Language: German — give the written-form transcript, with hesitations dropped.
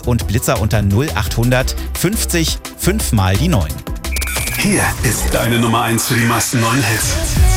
und Blitzer unter 0800 50 5 mal die 9. Hier ist deine Nummer 1 für die meisten neuen Hits.